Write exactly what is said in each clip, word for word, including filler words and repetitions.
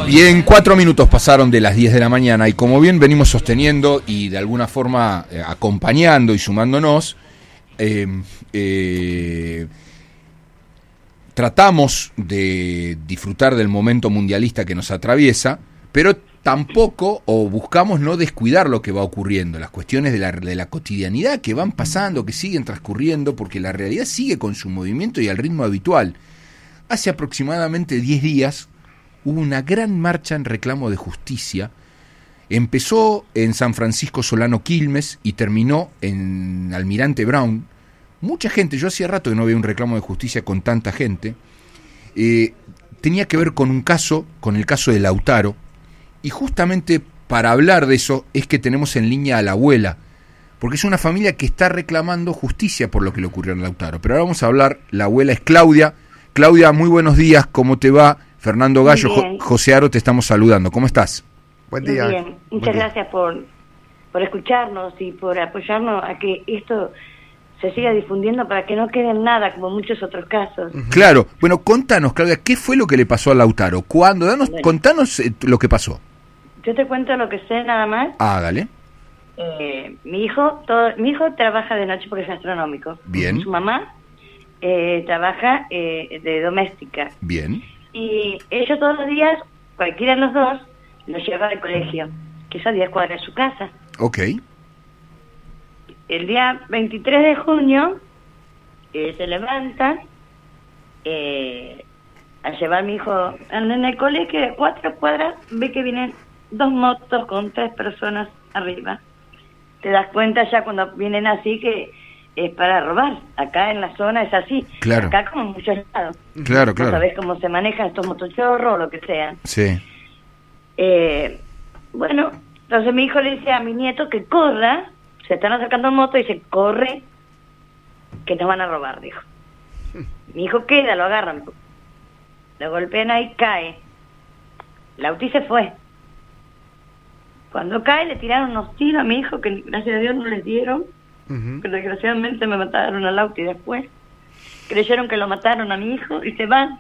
Bien, cuatro minutos pasaron de las diez de la mañana y como bien venimos sosteniendo y de alguna forma eh, acompañando y sumándonos, eh, eh, tratamos de disfrutar del momento mundialista que nos atraviesa, pero tampoco o buscamos no descuidar lo que va ocurriendo, las cuestiones de la, de la cotidianidad que van pasando, que siguen transcurriendo, porque la realidad sigue con su movimiento y al ritmo habitual. Hace aproximadamente diez días hubo una gran marcha en reclamo de justicia. Empezó en San Francisco Solano Quilmes y terminó en Almirante Brown. Mucha gente, yo hacía rato que no veía un reclamo de justicia con tanta gente. Eh, tenía que ver con un caso, con el caso de Lautaro. Y justamente para hablar de eso es que tenemos en línea a la abuela, porque es una familia que está reclamando justicia por lo que le ocurrió a Lautaro. Pero ahora vamos a hablar, la abuela es Claudia. Claudia, muy buenos días, ¿cómo te va? Fernando Gallo, Jo- José Aro, te estamos saludando. ¿Cómo estás? Buen día. Muy bien, muchas Buen día. gracias por, por escucharnos y por apoyarnos a que esto se siga difundiendo para que no quede en nada, como muchos otros casos. Uh-huh. Claro, bueno, contanos, Claudia, ¿qué fue lo que le pasó a Lautaro? ¿Cuándo? Danos, Bueno. Contanos eh, lo que pasó. Yo te cuento lo que sé nada más. Ah, dale. Eh, mi hijo todo, mi hijo trabaja de noche porque es gastronómico. Bien. Su mamá eh, trabaja eh, de doméstica. Bien. Y ellos todos los días, cualquiera de los dos, los lleva al colegio, que es a diez cuadras de su casa. Ok. El día veintitrés de junio eh, se levantan eh, a llevar a mi hijo en el colegio, de cuatro cuadras ve que vienen dos motos con tres personas arriba. Te das cuenta ya cuando vienen así que es para robar. Acá en la zona es así. Claro. Acá como en muchos lados. Claro, No claro. sabés cómo se manejan estos motochorros o lo que sea. Sí. Eh, bueno, entonces mi hijo le dice a mi nieto que corra, se están acercando motos y dice, corre, que nos van a robar, dijo. Mi hijo queda, lo agarran, lo golpean ahí, cae. Lauti se fue. Cuando cae le tiraron unos tiros a mi hijo que gracias a Dios no les dieron, Uh-huh. pero desgraciadamente me mataron a Lauti después. Creyeron que lo mataron a mi hijo y se van.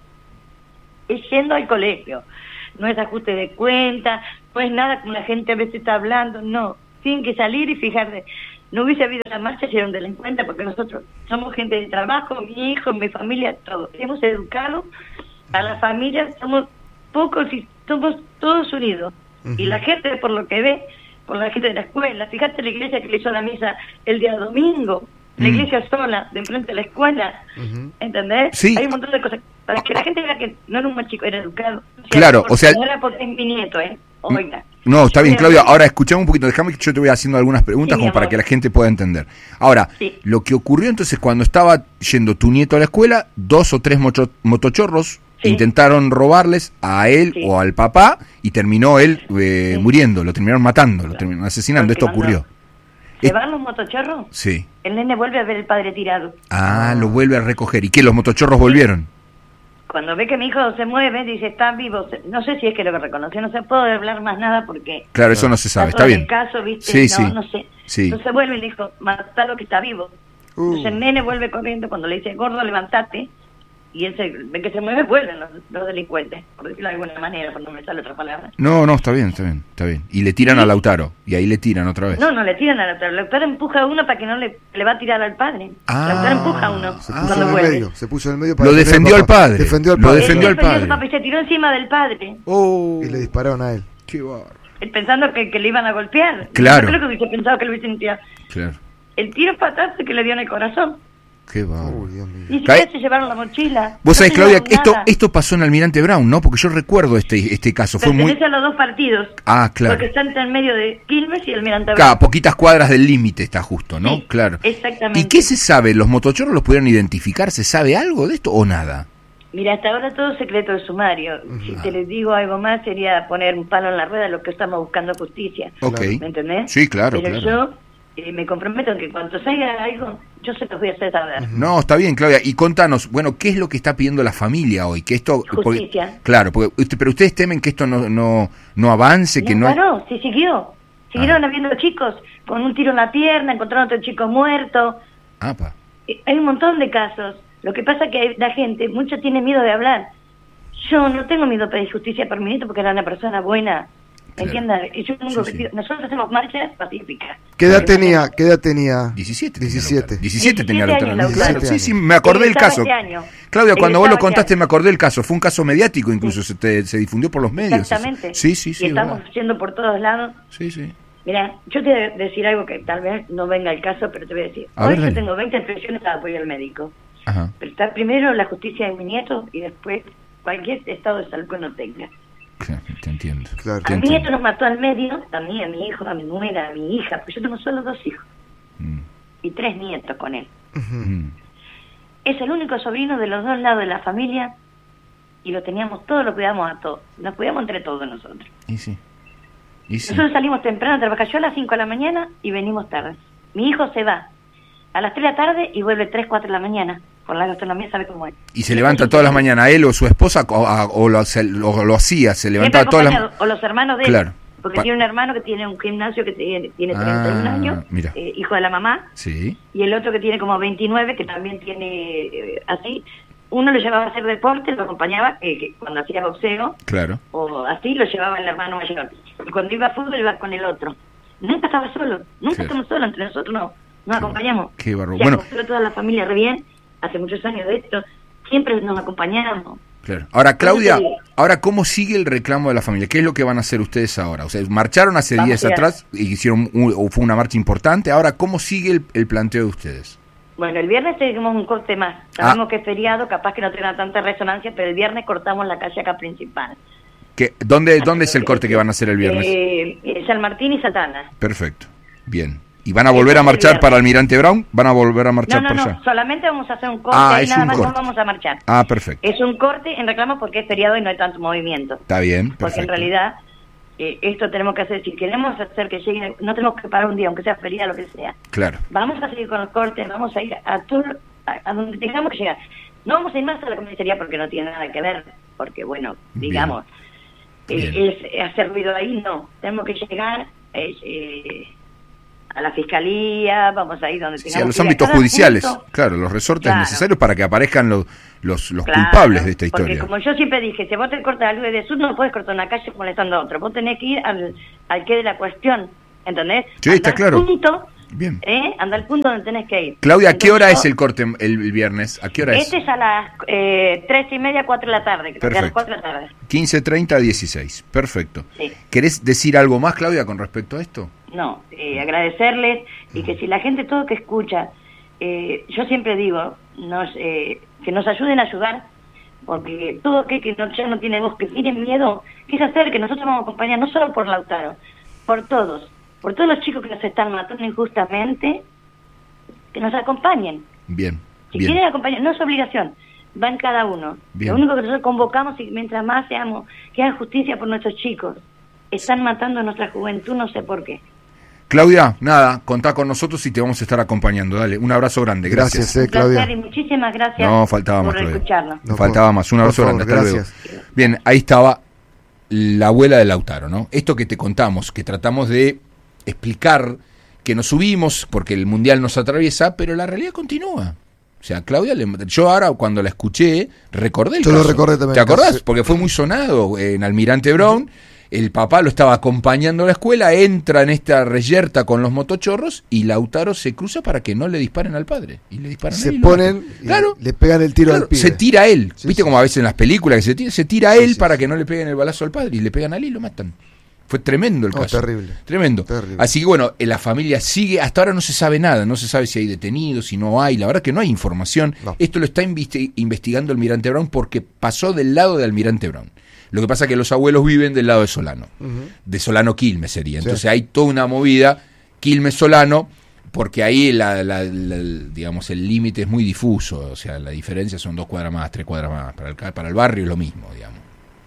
Es yendo al colegio. No es ajuste de cuenta, no es nada como la gente a veces está hablando, no. Tienen que salir y fijarse. No hubiese habido la marcha si era un delincuente, porque nosotros somos gente de trabajo, mi hijo, mi familia, todos. Hemos educado a la familia, somos pocos y somos todos unidos. Uh-huh. Y la gente, por lo que ve, por la gente de la escuela, fíjate la iglesia que le hizo la misa el día domingo, la Mm. iglesia sola, de enfrente de la escuela, Uh-huh. ¿entendés? Sí. Hay un montón de cosas, para que la gente vea que no era un mal chico, era educado. O sea, Claro, o sea- No era porque es mi nieto, ¿eh? Oiga. No, está Yo bien, era- Claudia. Ahora escuchame un poquito, déjame que yo te voy haciendo algunas preguntas Sí, mi como para amor. que la gente pueda entender. Ahora, Sí. lo que ocurrió entonces cuando estaba yendo tu nieto a la escuela, dos o tres mocho- motochorros Sí. intentaron robarles a él Sí. o al papá y terminó él eh, Sí. muriendo, lo terminaron matando, lo terminaron asesinando. Esto Porque ocurrió. cuando ¿Se Eh, van los motochorros? Sí. El nene vuelve a ver el padre tirado. Ah, lo vuelve a recoger. ¿Y qué? ¿Los motochorros volvieron? Cuando ve que mi hijo se mueve, dice, está vivo. Se- No sé si es que lo que reconoció, no se puede hablar más nada porque... Claro, eso no se sabe. Está todo bien. el caso, ¿viste? Sí, no, sí. no sé. Sí. Entonces vuelve y le dijo, matalo que está vivo. Uh. Entonces el nene vuelve corriendo, cuando le dice, gordo, levantate. Y él se, ve que se mueve, vuelven los, los delincuentes, por decirlo de alguna manera, por no me sale otra palabra. No, no, está bien, está bien, está bien. Y le tiran a Lautaro. Y ahí le tiran otra vez. No, no le tiran a Lautaro. Lautaro empuja a uno para que no le, le va a tirar al padre. Ah. Lautaro empuja a uno Se puso cuando en el vuelve. medio, se puso en el medio para Lo defender defendió al papá. padre. Defendió al Lo padre. defendió Él al defendió a padre. su papá y se tiró encima del padre. Oh, Y le dispararon a él. qué bárbaro. Él pensando que, que le iban a golpear. Claro. Yo creo que hubiese pensado que lo hubiesen tirado. Claro, El tiro patazo que le dio en el corazón. qué bárbaro. Uy, Dios mío. Ni Cae- siquiera se llevaron la mochila. Vos No sabés, se Claudia, llevaron esto nada. esto pasó en Almirante Brown, ¿no? Porque yo recuerdo este este caso. Fue muy... Pertenece a los dos partidos. Ah, claro. Porque está entre el medio de Quilmes y Almirante Claro, Brown. poquitas cuadras del límite está justo, ¿no? Sí, Claro. exactamente. ¿Y qué se sabe? ¿Los motochorros los pudieron identificar? ¿Se sabe algo de esto o nada? Mira, hasta ahora todo secreto de sumario. Si te les digo algo más sería poner un palo en la rueda, lo que estamos buscando justicia. Ok. ¿Me entendés? Sí, claro, Pero claro. yo eh, me comprometo en que cuando salga algo, yo se los voy a hacer saber. No, está bien, Claudia. Y contanos, bueno, ¿qué es lo que está pidiendo la familia hoy? Que esto, porque- Justicia. claro, porque, usted- pero ustedes temen que esto no no no avance, que No no. paró, sí siguió. Siguieron habiendo chicos con un tiro en la pierna, encontraron otro chico muerto. Ah, pa. Eh, Hay un montón de casos. Lo que pasa es que hay- la gente, mucho tiene miedo de hablar. Yo no tengo miedo a pedir justicia por mi nieto porque era una persona buena. Claro. ¿Entiendan? Y yo lo único Sí, que sí. pido- nosotros hacemos marchas pacíficas. ¿Qué edad Porque tenía? ¿Qué edad tenía? diecisiete. tenía diecisiete. Lautaro. diecisiete tenía diecisiete Lautaro. años, Claro, Lautaro. sí, sí, me acordé del Egresaba caso. este año. Claudia, cuando vos lo Egresaba este contaste año. me acordé del caso. Fue un caso mediático, incluso se, te- se difundió por los medios. Exactamente. Sí, sí, sí. Y es estamos verdad. yendo por todos lados. Sí, sí. Mira, yo te voy a decir algo que tal vez no venga al caso, pero te voy a decir. A Hoy ver, yo dale. tengo veinte expresiones a apoyo al médico. Ajá. Pero está primero la justicia de mi nieto y después cualquier estado de salud que uno tenga. Claro, te entiendo. Claro. Te A mi entiendo. nieto nos mató al medio, también a mi hijo, a mi nuera, a mi hija, pues yo tengo solo dos hijos Mm, y tres nietos con él. mm. Es el único sobrino de los dos lados de la familia y lo teníamos todo, lo cuidamos a todos. Nos cuidamos entre todos nosotros. Y sí. Y sí. Nosotros salimos temprano a trabajar, yo a las cinco de la mañana y venimos tarde. Mi hijo se va a las tres de la tarde y vuelve tres, cuatro de la mañana. Por la gastronomía sabe cómo es. Y se levanta todas las mañanas él o su esposa o, a- o lo, se- lo- lo hacía, se Siempre levantaba todas las acompañado, o los hermanos de él. Claro. Porque Pa- tiene un hermano que tiene un gimnasio que tiene, tiene Ah, treinta y un años, mira. eh, hijo de la mamá, Sí, y el otro que tiene como veintinueve, que también tiene eh, así. Uno lo llevaba a hacer deporte, lo acompañaba eh, que cuando hacía boxeo, claro. o así lo llevaba el hermano mayor. Y cuando iba a fútbol iba con el otro. Nunca estaba solo, nunca Claro. estamos solos, entre nosotros no, nos Qué acompañamos. bar- qué bárbaro. Se Bueno. acostumbró toda la familia re bien, hace muchos años de esto, siempre nos acompañamos. Claro. Ahora, Claudia, Sí. ahora cómo sigue el reclamo de la familia? ¿Qué es lo que van a hacer ustedes ahora? O sea, marcharon hace Vamos días a ir a- atrás y hicieron un- o fue una marcha importante. Ahora, ¿cómo sigue el, el planteo de ustedes? Bueno, el viernes tenemos un corte más. Ah. Sabemos que es feriado, capaz que no tenga tanta resonancia, pero el viernes cortamos la calle acá principal. ¿Qué, ¿Dónde, ¿Dónde es el corte que van a hacer el viernes? Eh, eh, San Martín y Santana. Perfecto. Bien. ¿Y van a volver Ese a es el marchar viernes. para Almirante Brown? ¿Van a volver a No, marchar no, por no, allá? solamente vamos a hacer un corte Ah, y es nada un más corte. no vamos a marchar. Ah, perfecto. Es un corte en reclamo porque es feriado y no hay tanto movimiento. Está bien, Porque en perfecto. realidad eh, esto tenemos que hacer, si queremos hacer que llegue, no tenemos que parar un día, aunque sea feriado, lo que sea. Claro. Vamos a seguir con los cortes, vamos a ir a todo, a, a donde tengamos que llegar. No vamos a ir más a la comisaría porque no tiene nada que ver, porque bueno, Bien. digamos, eh, Bien. es hacer ruido ahí, no. Tenemos que llegar eh, eh, a la fiscalía, vamos a ir donde Sí, tengamos a los que ir, ámbitos cada judiciales, punto. claro, los resortes Claro. necesarios para que aparezcan los, los, los Claro, culpables de esta historia. Porque como yo siempre dije, si vos te cortas la luz de sur, no puedes cortar una calle molestando a otro. Vos tenés que ir al, al qué de la cuestión, ¿entendés? Sí, está Andá al claro. Punto, Bien. ¿eh? Anda al punto donde tenés que ir. Claudia, ¿a qué Entonces, hora yo- es el corte el, el viernes? ¿A qué hora Este es? es a las eh, tres y media, cuatro de la tarde. Creo que a las Perfecto. cuatro de la tarde. quince treinta a dieciséis. Perfecto. Sí. ¿Querés decir algo más, Claudia, con respecto a esto? No, eh, agradecerles y que si la gente todo que escucha, eh, yo siempre digo, nos, eh, que nos ayuden a ayudar, porque todo aquel que no, ya no tiene voz, que tiene miedo, que se acerque, que nosotros vamos a acompañar, no solo por Lautaro, por todos, por todos los chicos que nos están matando injustamente, que nos acompañen. Bien, Si bien. quieren acompañar, no es obligación, van cada uno. Bien. Lo único que nosotros convocamos y mientras más seamos, que hagan justicia por nuestros chicos. Están matando a nuestra juventud, no sé por qué. Claudia, nada, contá con nosotros y te vamos a estar acompañando. Dale, un abrazo grande. Gracias. Gracias, eh, Un placer Claudia. y muchísimas gracias No, faltaba más, por Claudia. escucharnos. No No, faltaba por- más. Un abrazo por grande. favor, Hasta gracias. luego. Bien, ahí estaba la abuela de Lautaro, ¿no? Esto que te contamos, que tratamos de explicar, que nos subimos porque el mundial nos atraviesa, pero la realidad continúa. O sea, Claudia, le- yo ahora cuando la escuché, recordé el Yo lo caso. recordé también, ¿Te acordás? casi. Porque fue muy sonado en Almirante Brown. El papá lo estaba acompañando a la escuela, entra en esta reyerta con los motochorros y Lautaro se cruza para que no le disparen al padre. Y le disparan a Se él y lo ponen matan. y Claro. le pegan el tiro Claro, al pibe. se tira a él. Sí, ¿Viste sí. como a veces en las películas que se tira? Se tira a Sí, él sí, para sí. que no le peguen el balazo al padre y le pegan a él y lo matan. Fue tremendo el No, caso. terrible. Tremendo. Terrible. Así que bueno, eh, la familia sigue, hasta ahora no se sabe nada, no se sabe si hay detenidos, si no hay, la verdad que no hay información. No. Esto lo está investi- investigando Almirante Brown porque pasó del lado de Almirante Brown. Lo que pasa es que los abuelos viven del lado de Solano, Ujú. de Solano Quilmes sería. Entonces Sí. hay toda una movida Quilmes Solano, porque ahí la, la- la- digamos el límite es muy difuso, o sea, la diferencia son dos cuadras más, tres cuadras más, para el, ca- para el barrio es lo mismo, digamos.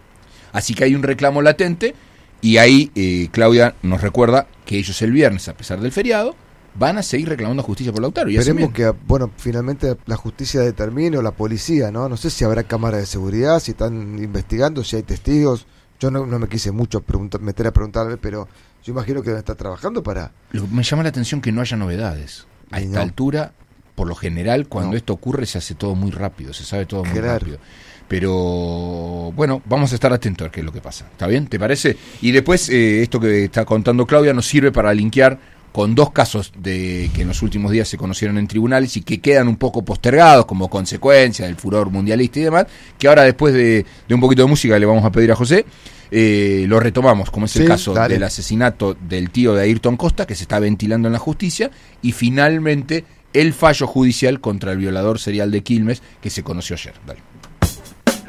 Así que hay un reclamo latente y ahí eh, Claudia nos recuerda que ellos el viernes, a pesar del feriado, van a seguir reclamando justicia por Lautaro. Y hacen Esperemos bien. que, bueno, finalmente la justicia determine o la policía, ¿no? No sé si habrá cámaras de seguridad, si están investigando, si hay testigos. Yo no, no me quise mucho preguntar, meter a preguntarle, pero yo imagino que deben estar trabajando para... Lo que me llama la atención que no haya novedades. A Y esta no. altura, por lo general, cuando No. esto ocurre se hace todo muy rápido, se sabe todo muy Claro. rápido. Pero bueno, vamos a estar atentos a qué es lo que pasa. ¿Está bien? ¿Te parece? Y después eh, esto que está contando Claudia nos sirve para linkear con dos casos de que en los últimos días se conocieron en tribunales y que quedan un poco postergados como consecuencia del furor mundialista y demás, que ahora después de, de un poquito de música le vamos a pedir a José, eh, lo retomamos, como es el sí, caso dale. del asesinato del tío de Ayrton Costa, que se está ventilando en la justicia, y finalmente el fallo judicial contra el violador serial de Quilmes, que se conoció ayer. Dale.